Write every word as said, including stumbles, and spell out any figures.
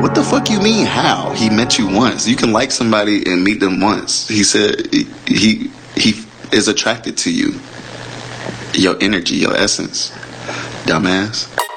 What the fuck you mean how? He met you once. You can like somebody and meet them once. He said he he, he is attracted to you. Your energy, your essence. Dumbass.